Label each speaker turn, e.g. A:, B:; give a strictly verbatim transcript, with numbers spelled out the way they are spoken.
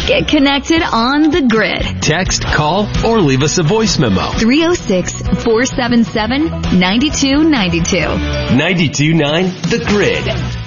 A: Get connected on the grid.
B: Text, call, or leave us a voice memo.
A: three oh six, four seven seven, nine two nine two.
B: ninety-two point nine The Grid.